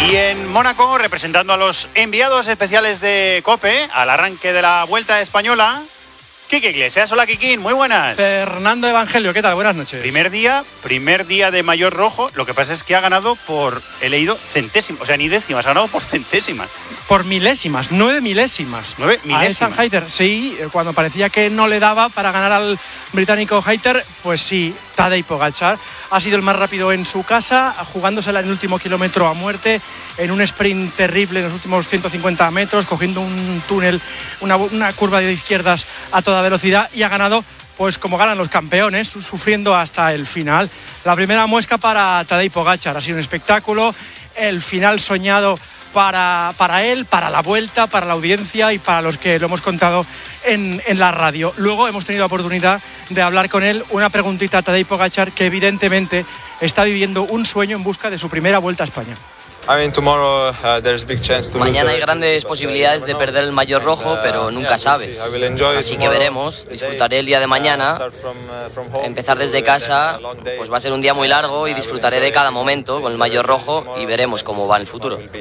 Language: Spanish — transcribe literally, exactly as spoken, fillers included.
Y en Mónaco, representando a los enviados especiales de COPE al arranque de la Vuelta Española, Quique Iglesias. Hola, Kikín, muy buenas. Fernando Evangelio, ¿qué tal? Buenas noches. Primer día, primer día de mayor rojo. Lo que pasa es que ha ganado por, he leído, centésimas, o sea, ni décimas, ha ganado por centésimas. Por milésimas, nueve milésimas. Nueve milésimas. A Hayter, sí, cuando parecía que no le daba para ganar al británico Hayter, pues sí, Tadej Pogačar ha sido el más rápido en su casa, jugándosela en el último kilómetro a muerte, en un sprint terrible en los últimos ciento cincuenta metros, cogiendo un túnel, una, una curva de izquierdas a toda velocidad, y ha ganado pues como ganan los campeones, sufriendo hasta el final. La primera muesca para Tadej Pogačar, ha sido un espectáculo, el final soñado para, para él, para la Vuelta, para la audiencia y para los que lo hemos contado en, en la radio. Luego hemos tenido la oportunidad de hablar con él, una preguntita a Tadej Pogačar, que evidentemente está viviendo un sueño en busca de su primera Vuelta a España. Mañana hay grandes posibilidades de perder el maillot rojo, pero nunca sabes. Así que veremos, disfrutaré el día de mañana. Empezar desde casa, pues va a ser un día muy largo y disfrutaré de cada momento con el maillot rojo y veremos cómo va en el futuro.